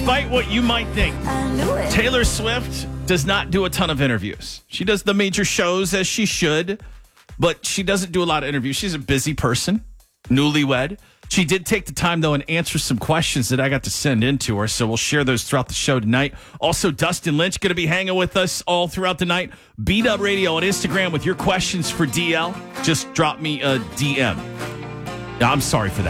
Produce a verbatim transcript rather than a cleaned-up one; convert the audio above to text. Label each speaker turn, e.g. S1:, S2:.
S1: despite what you might think, Taylor Swift does not do a ton of interviews. She does the major shows as she should, but she doesn't do a lot of interviews. She's a busy person, newlywed. She did take the time, though, and answer some questions that I got to send in to her, so we'll share those throughout the show tonight. Also, Dustin Lynch going to be hanging with us all throughout the night. B-Dub Radio on Instagram with your questions for D L. Just drop me a D M. I'm sorry for that.